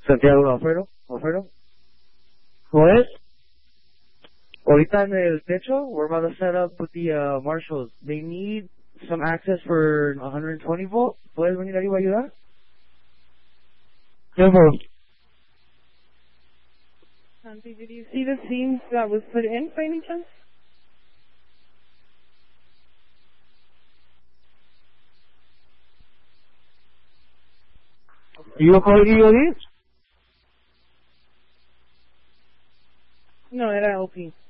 Santiago Alfredo. What? Ahorita en el techo, we're about to set up with the marshals. They need some access for 120 volt. ¿Puedes venir arriba a ayudar? Yeah, bro. Santi, did you see the seam that was put in by any chance? You calling EOD? No, era LP.